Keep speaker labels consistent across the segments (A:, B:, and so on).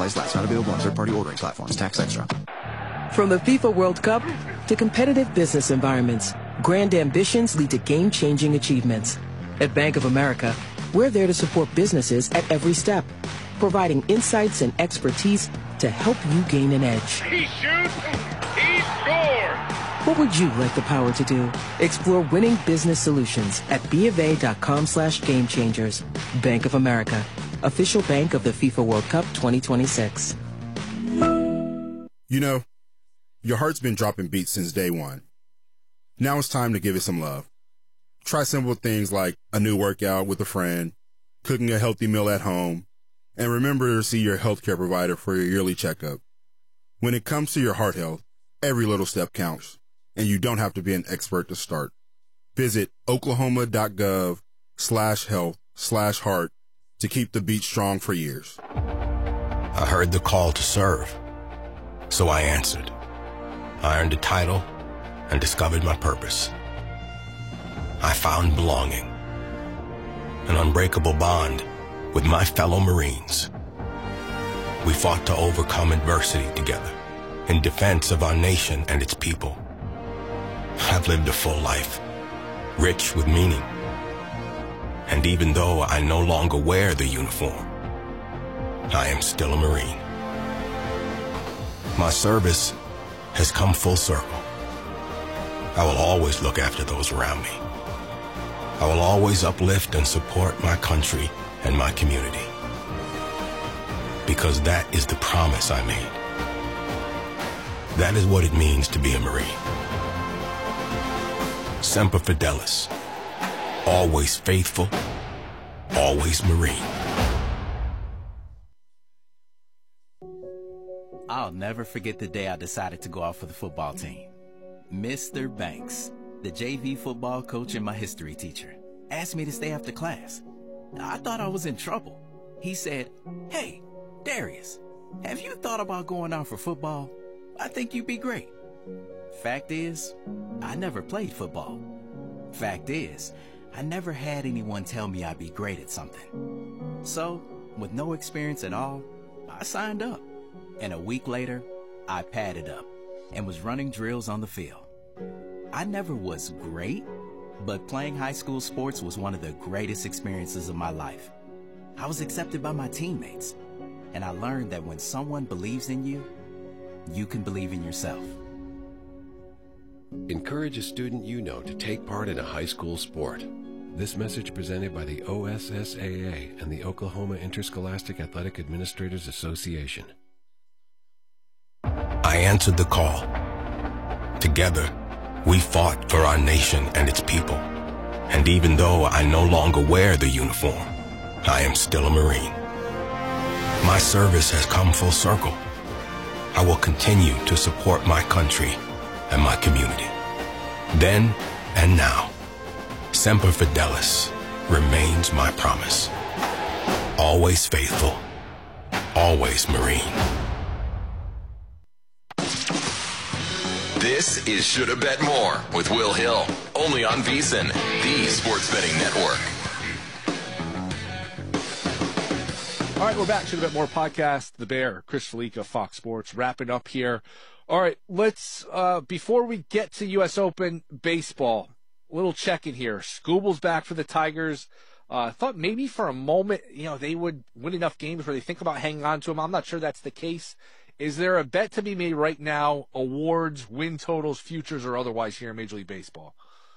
A: supplies last. Not available on third-party ordering platforms. Tax extra.
B: From the FIFA World Cup to competitive business environments, grand ambitions lead to game-changing achievements. At Bank of America, we're there to support businesses at every step, providing insights and expertise to help you gain an edge.
C: He shoots, he scores!
B: What would you like the power to do? Explore winning business solutions at BofA.com/gamechangers. Bank of America, official bank of the FIFA World Cup 2026.
D: You know, your heart's been dropping beats since day one. Now it's time to give it some love. Try simple things like a new workout with a friend, cooking a healthy meal at home, and remember to see your healthcare provider for your yearly checkup. When it comes to your heart health, every little step counts, and you don't have to be an expert to start. Visit oklahoma.gov/health/heart to keep the beat strong for years.
E: I heard the call to serve, so I answered. I earned a title and discovered my purpose. I found belonging, an unbreakable bond with my fellow Marines. We fought to overcome adversity together in defense of our nation and its people. I've lived a full life, rich with meaning. And even though I no longer wear the uniform, I am still a Marine. My service has come full circle. I will always look after those around me. I will always uplift and support my country and my community. Because that is the promise I made. That is what it means to be a Marine. Semper Fidelis. Always faithful, always Marine.
F: I'll never forget the day I decided to go out for the football team. Mr. Banks, the JV football coach and my history teacher, asked me to stay after class. I thought I was in trouble. He said, "Hey, Darius, have you thought about going out for football? I think you'd be great." Fact is, I never played football. Fact is, I never had anyone tell me I'd be great at something. So, with no experience at all, I signed up. And a week later, I padded up and was running drills on the field. I never was great, but playing high school sports was one of the greatest experiences of my life. I was accepted by my teammates, and I learned that when someone believes in you, you can believe in yourself.
G: Encourage a student you know to take part in a high school sport. This message presented by the OSSAA and the Oklahoma Interscholastic Athletic Administrators Association.
E: I answered the call. Together, we fought for our nation and its people. And even though I no longer wear the uniform, I am still a Marine. My service has come full circle. I will continue to support my country and my community. Then and now, Semper Fidelis remains my promise. Always faithful, always Marine.
H: This is Shoulda Bet More with Will Hill, only on VSiN, the sports betting network.
I: All right, we're back. Shoulda Bet More podcast. The Bear, Chris Felica, Fox Sports, wrapping up here. All right, let's, before we get to U.S. Open baseball, a little check-in here. Scooble's back for the Tigers. Thought maybe for a moment, they would win enough games where they think about hanging on to him. I'm not sure that's the case. Is there a bet to be made right now, awards, win totals, futures, or otherwise here in Major League Baseball?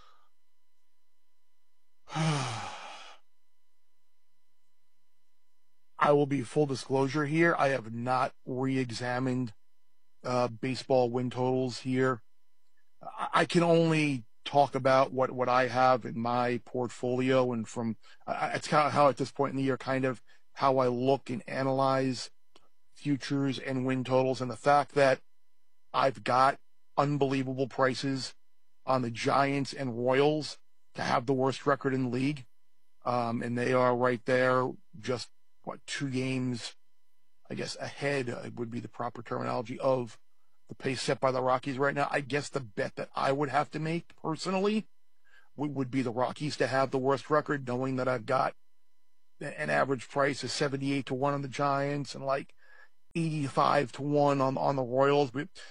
J: I will be full disclosure here. I have not re-examined baseball win totals here. I can only talk about what I have in my portfolio, and from it's kind of how at this point in the year, kind of how I look and analyze futures and win totals, and the fact that I've got unbelievable prices on the Giants and Royals to have the worst record in the league, and they are right there, just 2 games, I guess, ahead would be the proper terminology of the pace set by the Rockies right now. I guess the bet that I would have to make personally would be the Rockies to have the worst record, knowing that I've got an average price of 78 to 1 on the Giants and like 85-1 on the Royals.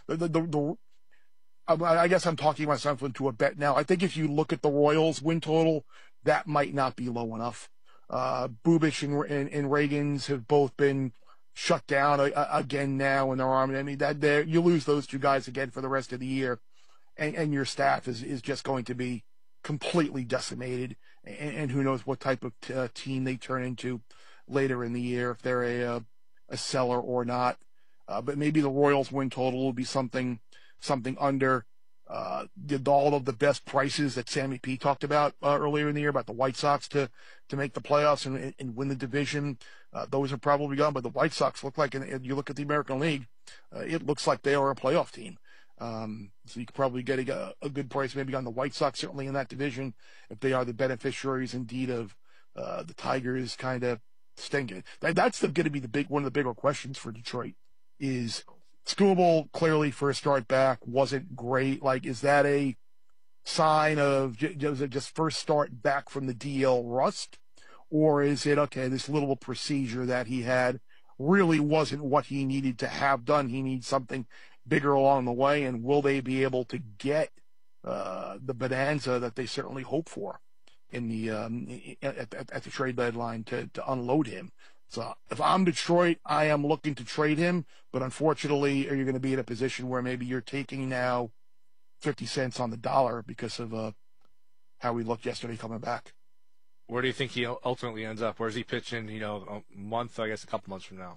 J: I guess I'm talking myself into a bet now. I think if you look at the Royals win total, that might not be low enough. Bubic and Reagans have both been shut down again now in their arm. I mean, you lose those two guys again for the rest of the year, and your staff is just going to be completely decimated. And who knows what type of team they turn into later in the year, if they're a seller or not. But maybe the Royals win total will be something under all of the best prices that Sammy P talked about earlier in the year about the White Sox to make the playoffs and win the division. Those are probably gone, but the White Sox look like, and you look at the American League, it looks like they are a playoff team. So you could probably get a good price maybe on the White Sox, certainly in that division, if they are the beneficiaries indeed of the Tigers kind of stinking. That's going to be one of the bigger questions for Detroit is Skubal clearly for a start back wasn't great. Like, is that a sign of just first start back from the DL rust? Or is it, okay, this little procedure that he had really wasn't what he needed to have done. He needs something bigger along the way. And will they be able to get the bonanza that they certainly hope for in the at the trade deadline to unload him? So if I'm Detroit, I am looking to trade him, but unfortunately, are you going to be in a position where maybe you're taking now 50 cents on the dollar because of how he looked yesterday coming back?
I: Where do you think he ultimately ends up? Where's he pitching, a month, I guess a couple months from now?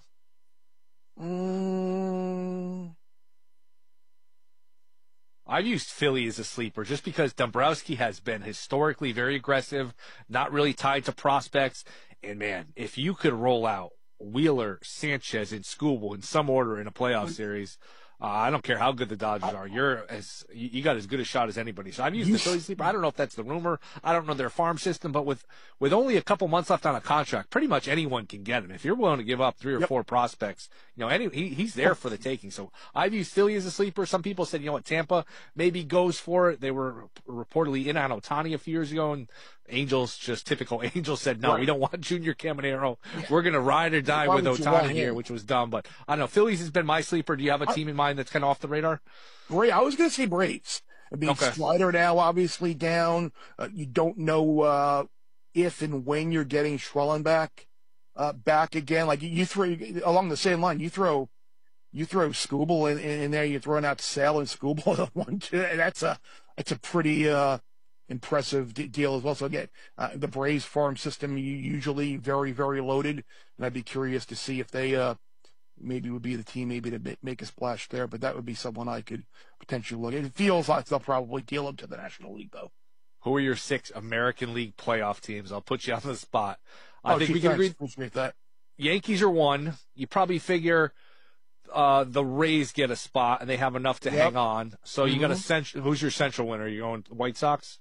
I: I've used Philly as a sleeper just because Dombrowski has been historically very aggressive, not really tied to prospects. And, man, if you could roll out Wheeler, Sanchez, and Skubal in some order in a playoff series, I don't care how good the Dodgers are. You got as good a shot as anybody. So I've used the Philly sleeper. I don't know if that's the rumor. I don't know their farm system, but with only a couple months left on a contract, pretty much anyone can get him. If you're willing to give up 3 or 4 prospects, he's there for the taking. So I've used Philly as a sleeper. Some people said, Tampa maybe goes for it. They were reportedly in on Ohtani a few years ago, and Angels, just typical Angels, said, no, we don't want Junior Caminero. We're going to ride or die with Ohtani here, which was dumb. But I don't know. Phillies has been my sleeper. Do you have a team in mind that's kind of off the radar?
J: I was going to say Braves. I mean, Slider now obviously down. You don't know if and when you're getting Schwellen back again. Like you throw along the same line, you throw Skubal in there. You're throwing out Sale and Skubal 1-2. And that's a pretty impressive deal as well. So again, the Braves farm system usually very, very loaded, and I'd be curious to see if they maybe would be the team maybe to make a splash there. But that would be someone I could potentially look at. It feels like they'll probably deal him to the National League though.
I: Who are your 6 American League playoff teams? I'll put you on the spot. I think we can agree.
J: Appreciate that.
I: Yankees are 1. You probably figure the Rays get a spot and they have enough to hang on. So you got who's your central winner? You going White Sox?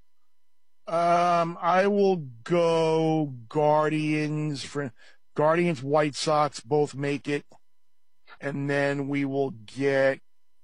J: I will go Guardians, White Sox, both make it. And then we will get,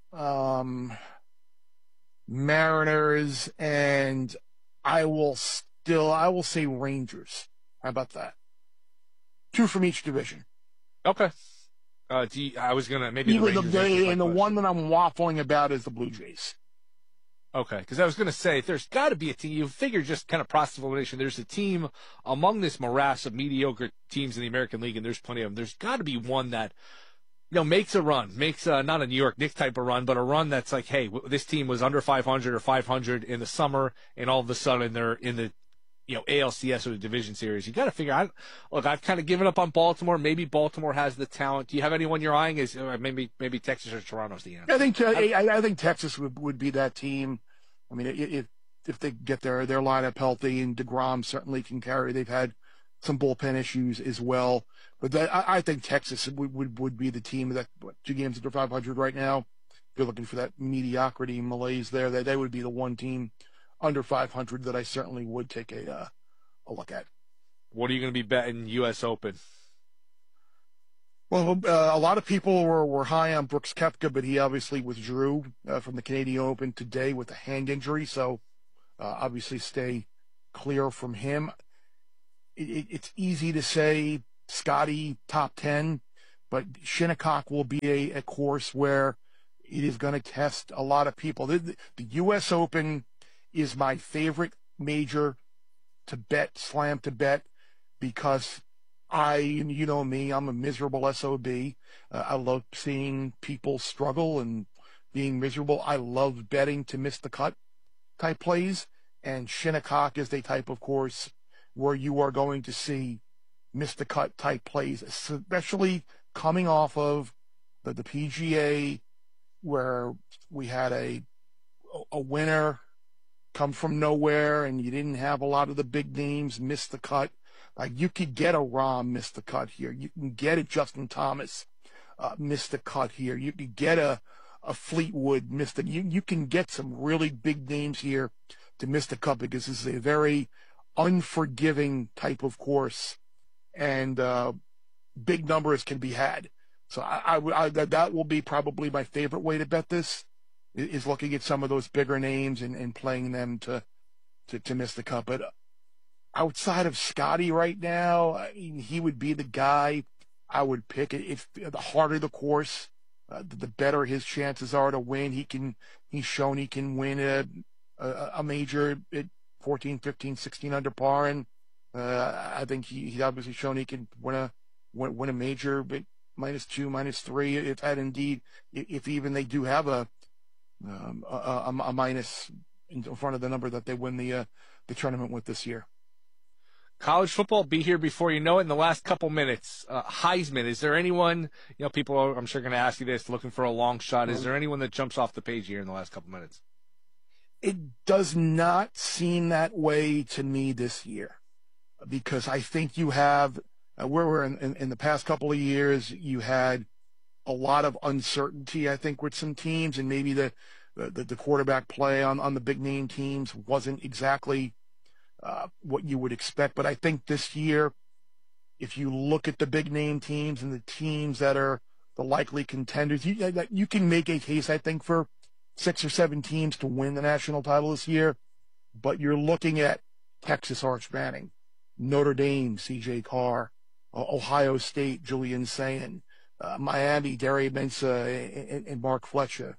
J: Mariners, and I will say Rangers. How about that? 2 from each division.
I: Okay. I was going to maybe
J: the Rangers. And the one that I'm waffling about is the Blue Jays.
I: Okay, because I was going to say, there's got to be a team. You figure just kind of process of elimination. There's a team among this morass of mediocre teams in the American League, and there's plenty of them. There's got to be one that, makes a run, makes not a New York Knicks type of run, but a run that's like, hey, this team was under 500 or 500 in the summer, and all of a sudden they're in the, ALCS or the division series. You got to figure out. Look, I've kind of given up on Baltimore. Maybe Baltimore has the talent. Do you have anyone you're eyeing? Is maybe Texas or Toronto's the answer?
J: I think Texas would be that team. I mean, if they get their lineup healthy, and DeGrom certainly can carry. They've had some bullpen issues as well, but I think Texas would be the team that 2 games under 500 right now. If you're looking for that mediocrity malaise there, they would be the one team under 500 that I certainly would take a look at.
I: What are you going to be betting U.S. Open?
J: Well, a lot of people were high on Brooks Koepka, but he obviously withdrew from the Canadian Open today with a hand injury, so obviously stay clear from him. It's easy to say Scotty top 10, but Shinnecock will be a course where it is going to test a lot of people. The U.S. Open is my favorite major to bet, slam to bet, because you know me, I'm a miserable SOB. I love seeing people struggle and being miserable. I love betting to miss the cut type plays, and Shinnecock is the type of course where you are going to see miss the cut type plays, especially coming off of the PGA, where we had a winner come from nowhere and you didn't have a lot of the big names miss the cut. Like, you could get a Rahm miss the cut here. You can get a Justin Thomas miss the cut here. You could get a Fleetwood miss the. You can get some really big names here to miss the cut, because this is a very unforgiving type of course, and big numbers can be had. So that will be probably my favorite way to bet this, is looking at some of those bigger names and playing them to miss the cut. But outside of Scotty right now, I mean, he would be the guy I would pick. If the harder the course, the better his chances are to win. He's shown he can win a major at 14, 15, 16 under par, and I think he's obviously shown he can win a major at -2, -3. If even they do have a minus in front of the number that they win the tournament with this year.
I: College football be here before you know it. In the last couple minutes, Heisman, is there anyone, people are, I'm sure, going to ask you this, looking for a long shot. Is there anyone that jumps off the page here in the last couple minutes?
J: It does not seem that way to me this year, because I think you have, where we're in the past couple of years, you had a lot of uncertainty, I think, with some teams, and maybe the quarterback play on the big name teams wasn't exactly what you would expect. But I think this year, if you look at the big name teams and the teams that are the likely contenders, you can make a case, I think, for 6 or 7 teams to win the national title this year. But you're looking at Texas, Arch Manning, Notre Dame, C.J. Carr, Ohio State, Julian Sayin, Miami, Derry Mensah and Mark Fletcher.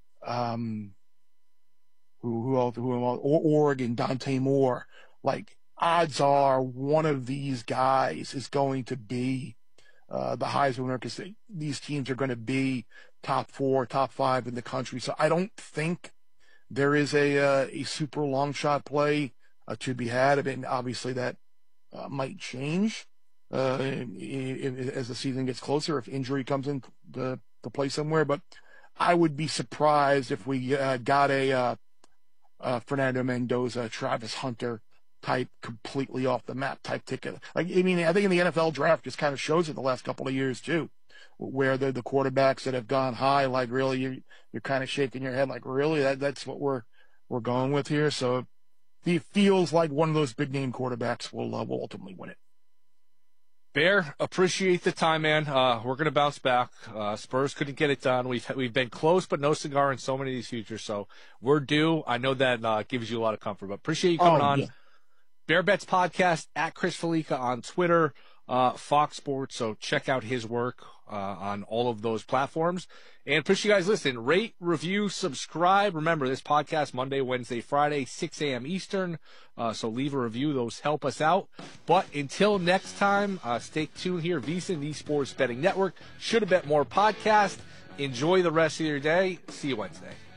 J: Who else? Oregon, Dante Moore. Like, odds are one of these guys is going to be the Heisman winner, because these teams are going to be top 4, top 5 in the country. So I don't think there is a super long shot play to be had. I mean, obviously that might change as the season gets closer, if injury comes in to play somewhere. But I would be surprised if we got a Fernando Mendoza, Travis Hunter type, completely off the map type ticket. Like, I mean, I think in the NFL draft just kind of shows it the last couple of years too, where the quarterbacks that have gone high, like, really you're kind of shaking your head, like, really that's what we're going with here. So it feels like one of those big name quarterbacks will ultimately win it.
I: Bear, appreciate the time, man. We're going to bounce back. Spurs couldn't get it done. We've been close, but no cigar in so many of these futures. So we're due. I know that gives you a lot of comfort, but appreciate you coming on. Yeah. Bear Bets Podcast, at Chris Felica on Twitter, Fox Sports. So check out his work on all of those platforms. And appreciate you guys listening. Rate, review, subscribe. Remember, this podcast Monday, Wednesday, Friday, 6 a.m. Eastern. So leave a review. Those help us out. But until next time, stay tuned here. VSiN, the Sports Betting Network. Should Have Bet More podcast. Enjoy the rest of your day. See you Wednesday.